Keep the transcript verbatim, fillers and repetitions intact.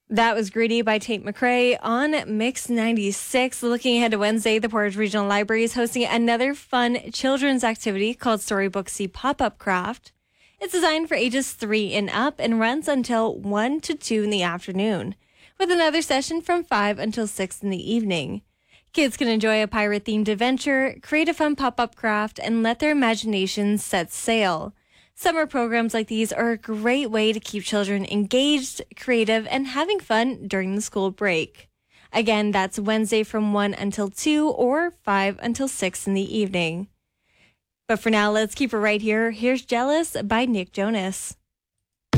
That was Greedy by Tate McRae on Mix ninety-six. Looking ahead to Wednesday, the Portage Regional Library is hosting another fun children's activity called Storybooksy Pop-Up Craft. It's designed for ages three and up and runs until one to two in the afternoon, with another session from five until six in the evening. Kids can enjoy a pirate-themed adventure, create a fun pop-up craft, and let their imaginations set sail. Summer programs like these are a great way to keep children engaged, creative, and having fun during the school break. Again, that's Wednesday from one until two or five until six in the evening. But for now, let's keep it right here. Here's Jealous by Nick Jonas.